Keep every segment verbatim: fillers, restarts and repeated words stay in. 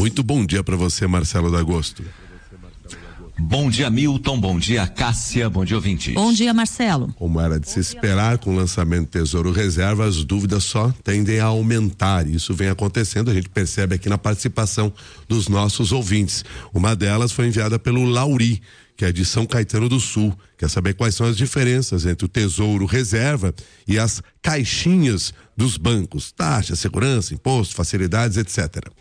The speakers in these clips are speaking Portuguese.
Muito bom dia para você, Marcelo D'Agosto. Bom dia, Milton. Bom dia, Cássia. Bom dia, ouvintes. Bom dia, Marcelo. Como era de se esperar, com o lançamento do Tesouro Reserva, as dúvidas só tendem a aumentar. Isso vem acontecendo, a gente percebe aqui na participação dos nossos ouvintes. Uma delas foi enviada pelo Lauri, que é de São Caetano do Sul. Quer saber quais são as diferenças entre o Tesouro Reserva e as caixinhas dos bancos? Taxa, segurança, imposto, facilidades, etcétera.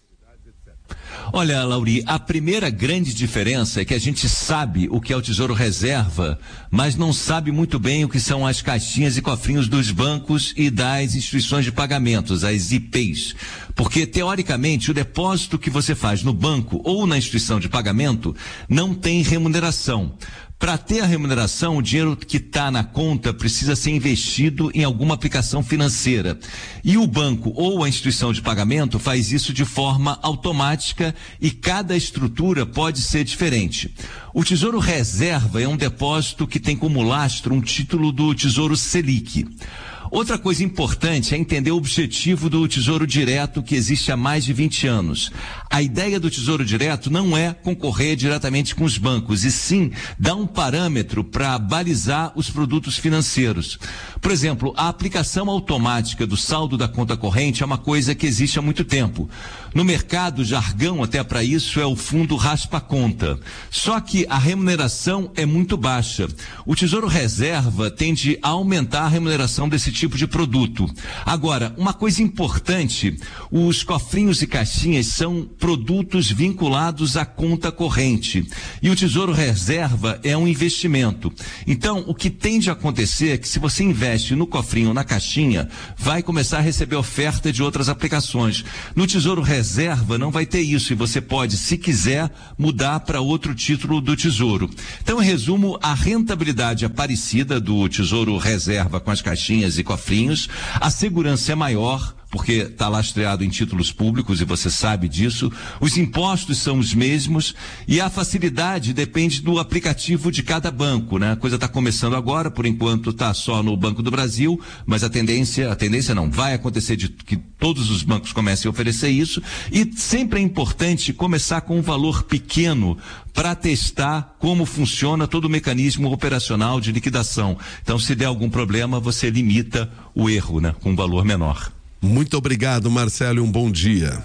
Olha, Lauri, a primeira grande diferença é que a gente sabe o que é o Tesouro Reserva, mas não sabe muito bem o que são as caixinhas e cofrinhos dos bancos e das instituições de pagamentos, as I Ps. Porque, teoricamente, o depósito que você faz no banco ou na instituição de pagamento não tem remuneração. Para ter a remuneração, o dinheiro que está na conta precisa ser investido em alguma aplicação financeira. E o banco ou a instituição de pagamento faz isso de forma automática e cada estrutura pode ser diferente. O Tesouro Reserva é um depósito que tem como lastro um título do Tesouro Selic. Outra coisa importante é entender o objetivo do Tesouro Direto, que existe há mais de vinte anos. A ideia do Tesouro Direto não é concorrer diretamente com os bancos, e sim dar um parâmetro para balizar os produtos financeiros. Por exemplo, a aplicação automática do saldo da conta corrente é uma coisa que existe há muito tempo. No mercado, o jargão até para isso é o fundo raspa-conta. Só que a remuneração é muito baixa. O Tesouro Reserva tende a aumentar a remuneração desse tipo de produto. Agora, uma coisa importante, os cofrinhos e caixinhas são produtos vinculados à conta corrente. E o Tesouro Reserva é um investimento. Então, o que tende a acontecer é que se você investe no cofrinho ou na caixinha, vai começar a receber oferta de outras aplicações. No Tesouro Reserva não vai ter isso e você pode, se quiser, mudar para outro título do Tesouro. Então, em resumo, a rentabilidade é parecida do Tesouro Reserva com as caixinhas e cofrinhos, a segurança é maior, porque está lastreado em títulos públicos e você sabe disso, os impostos são os mesmos e a facilidade depende do aplicativo de cada banco, né? A coisa está começando agora, por enquanto está só no Banco do Brasil, mas a tendência, a tendência não, vai acontecer de que todos os bancos comecem a oferecer isso e sempre é importante começar com um valor pequeno para testar como funciona todo o mecanismo operacional de liquidação. Então, se der algum problema, você limita o erro, né? Com um valor menor. Muito obrigado, Marcelo, e um bom dia.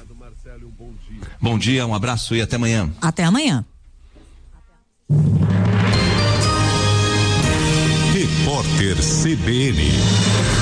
Bom dia, um abraço e até amanhã. Até amanhã. Repórter C B N.